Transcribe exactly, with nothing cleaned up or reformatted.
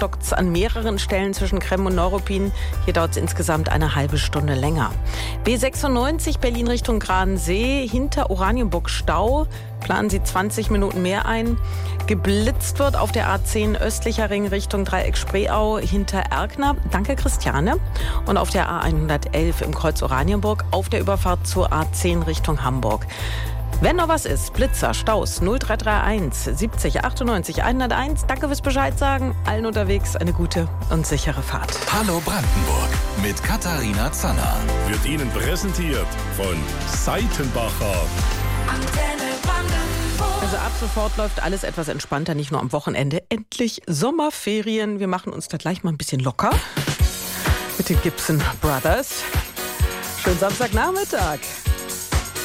stockt es an mehreren Stellen zwischen Kremmen und Neuruppin. Hier dauert es insgesamt eine halbe Stunde länger. B sechsundneunzig Berlin Richtung Gradensee, hinter Oranienburg Stau. Planen Sie zwanzig Minuten mehr ein. Geblitzt wird auf der A zehn östlicher Ring Richtung Dreieck Spreeau hinter Erkner. Danke, Christiane. Und auf der A hundertelf im Kreuz Oranienburg auf der Überfahrt zur A zehn Richtung Hamburg. Wenn noch was ist, Blitzer, Staus null drei drei eins siebzig achtundneunzig hunderteins. Danke fürs Bescheid sagen. Allen unterwegs eine gute und sichere Fahrt. Hallo Brandenburg mit Katharina Zanner. Wird Ihnen präsentiert von Seitenbacher. Antenne Brandenburg. Also ab sofort läuft alles etwas entspannter, nicht nur am Wochenende. Endlich Sommerferien. Wir machen uns da gleich mal ein bisschen locker mit den Gibson Brothers. Schönen Samstagnachmittag.